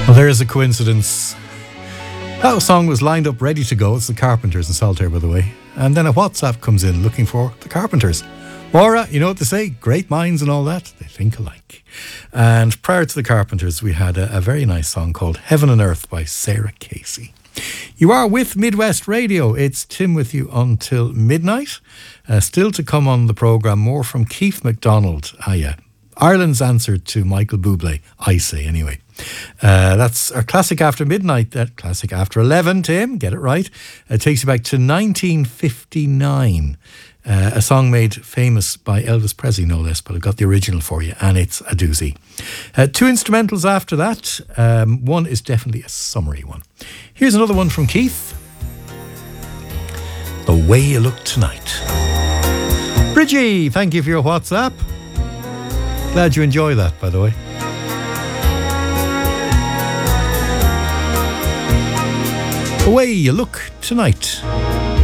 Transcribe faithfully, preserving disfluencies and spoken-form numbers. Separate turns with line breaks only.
Well, there's a coincidence. That song was lined up ready to go. It's the Carpenters in Saltaire, by the way. And then a WhatsApp comes in looking for the Carpenters. Maura, you know what they say? Great minds and all that, they think alike. And prior to the Carpenters, we had a, a very nice song called Heaven and Earth by Sarah Casey. You are with Midwest Radio. It's Tim with you until midnight. Uh, still to come on the programme, more from Keith MacDonald. Ah, yeah. Ireland's answer to Michael Bublé, I say anyway. Uh, that's our Classic After Midnight, that Classic After eleven, Tim, get it right. It takes you back to nineteen fifty-nine. Uh, a song made famous by Elvis Presley, no less, but I've got the original for you, and it's a doozy. Uh, two instrumentals after that. Um, one is definitely a summery one. Here's another one from Keith. The Way You Look Tonight. Bridgie, thank you for your WhatsApp. Glad you enjoy that, by the way. The Way You Look Tonight.